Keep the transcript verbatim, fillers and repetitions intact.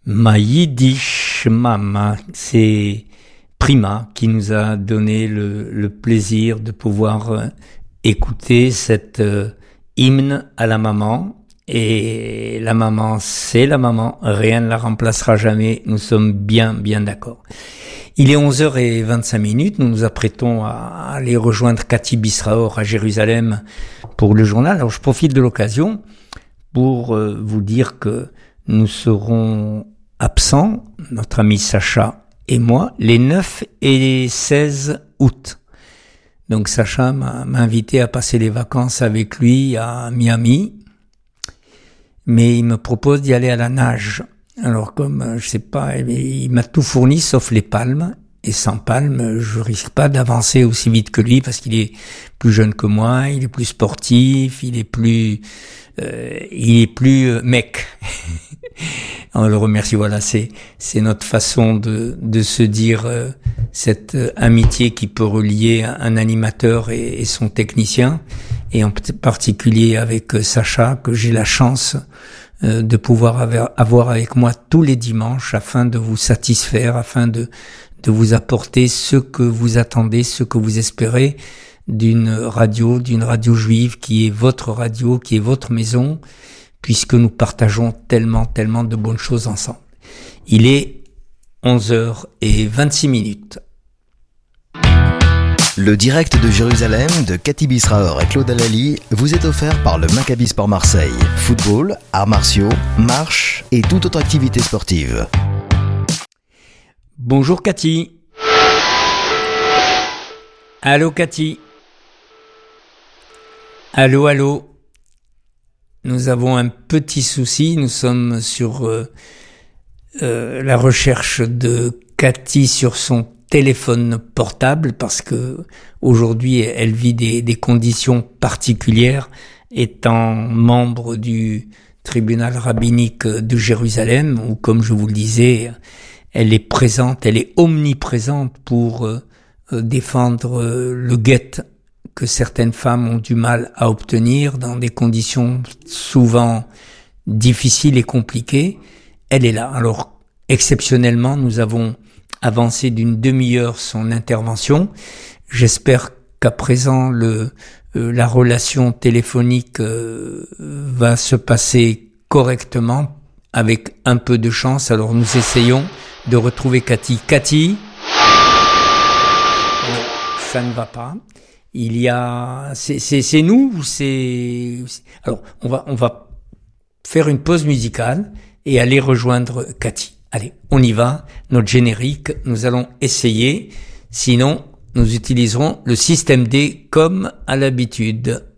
Ma Yiddish Mama, c'est Prima qui nous a donné le, le plaisir de pouvoir euh, écouter cet euh, hymne à la maman. Et la maman, c'est la maman, rien ne la remplacera jamais, nous sommes bien, bien d'accord. Il est onze heures vingt-cinq minutes, nous nous apprêtons à aller rejoindre Cathy Bisraor à Jérusalem pour le journal. Alors je profite de l'occasion pour euh, vous dire que nous serons absents, notre ami Sacha et moi, les neuf et seize août. Donc Sacha m'a, m'a invité à passer les vacances avec lui à Miami, mais il me propose d'y aller à la nage. Alors comme, je sais pas, il m'a tout fourni sauf les palmes, et sans palmes, je risque pas d'avancer aussi vite que lui parce qu'il est plus jeune que moi, il est plus sportif, il est plus, euh, il est plus euh, mec. On le remercie, voilà, c'est c'est notre façon de de se dire euh, cette euh, amitié qui peut relier un animateur et, et son technicien, et en particulier avec euh, Sacha, que j'ai la chance euh, de pouvoir avoir, avoir avec moi tous les dimanches afin de vous satisfaire, afin de de vous apporter ce que vous attendez, ce que vous espérez d'une radio, d'une radio juive qui est votre radio, qui est votre maison, puisque nous partageons tellement, tellement de bonnes choses ensemble. Il est onze heures vingt-six minutes. Le direct de Jérusalem de Cathy Bisraor et Claude Alali vous est offert par le Maccabi Sport Marseille. Football, arts martiaux, marche et toute autre activité sportive. Bonjour Cathy. Allô Cathy. Allô, allô. Nous avons un petit souci, nous sommes sur euh, euh, la recherche de Cathy sur son téléphone portable parce que aujourd'hui elle vit des, des conditions particulières étant membre du tribunal rabbinique de Jérusalem où, comme je vous le disais, elle est présente, elle est omniprésente pour euh, défendre euh, le guet que certaines femmes ont du mal à obtenir dans des conditions souvent difficiles et compliquées. Elle est là. Alors, exceptionnellement, nous avons avancé d'une demi-heure son intervention. J'espère qu'à présent, le, euh, la relation téléphonique euh, va se passer correctement avec un peu de chance. Alors, nous essayons de retrouver Cathy. Cathy, ça ne va pas. Il y a, c'est, c'est, c'est nous ou c'est, alors, on va, on va faire une pause musicale et aller rejoindre Cathy. Allez, on y va. Notre générique, nous allons essayer. Sinon, nous utiliserons le système D comme à l'habitude.